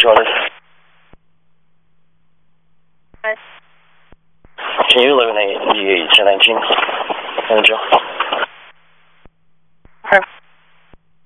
Jordan. Hi. Can you eliminate the 1019 on the drill?